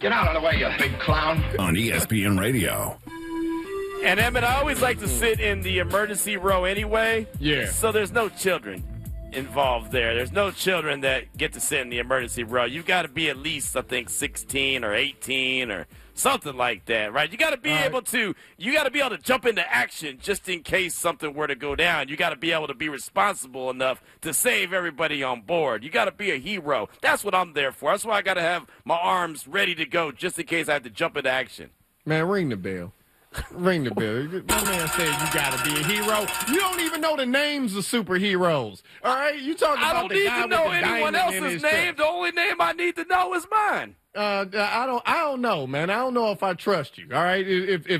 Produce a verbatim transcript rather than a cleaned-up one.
Get out of the way, you big clown. On E S P N Radio. And, Emmett, I always like to sit in the emergency row anyway. Yeah. So there's no children involved there. There's no children that get to sit in the emergency row. You've got to be at least, I think, sixteen or eighteen or something like that, right? You got to be right. able to you got to be able to jump into action just in case something were to go down. You got to be able to be responsible enough to save everybody on board. You got to be a hero. That's what I'm there for. That's why I got to have my arms ready to go just in case I have to jump into action. Man, ring the bell. Ring the bell. My man said you got to be a hero. You don't even know the names of superheroes. All right? You talking I about don't the need guy to know with the anyone diamond in else's his name. chest. The only name I need to know is mine. Uh, I don't. I don't know, man. I don't know if I trust you. All right. If if